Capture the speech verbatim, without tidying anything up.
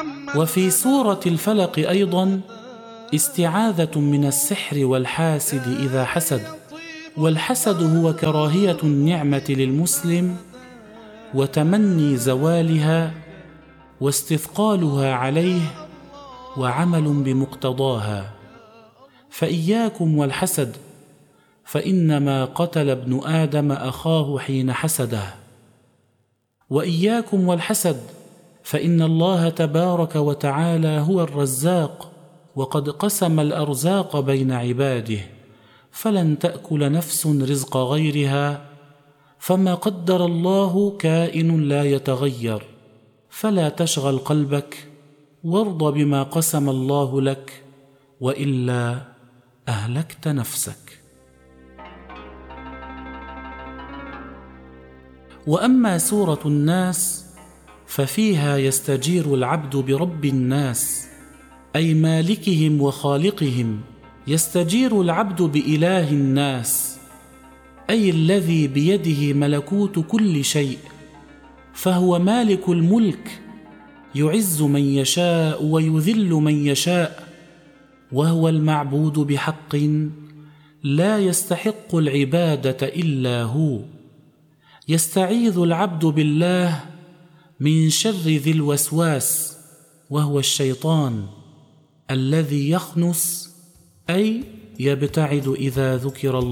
وفي سورة الفلق أيضا استعاذة من السحر والحاسد إذا حسد. والحسد هو كراهية النعمة للمسلم وتمني زوالها واستثقالها عليه وعمل بمقتضاها. فإياكم والحسد، فإنما قتل ابن آدم أخاه حين حسده. وإياكم والحسد، فإن الله تبارك وتعالى هو الرزاق، وقد قسم الأرزاق بين عباده، فلن تأكل نفس رزق غيرها، فما قدر الله كائن لا يتغير. فلا تشغل قلبك، وارض بما قسم الله لك، وإلا أهلكت نفسك. وأما سورة الناس ففيها يستجير العبد برب الناس، أي مالكهم وخالقهم. يستجير العبد بإله الناس، أي الذي بيده ملكوت كل شيء، فهو مالك الملك، يعز من يشاء ويذل من يشاء، وهو المعبود بحق، لا يستحق العبادة إلا هو. يستعيذ العبد بالله من شر ذي الوسواس، وهو الشيطان الذي يخنس، أي يبتعد إذا ذكر الله.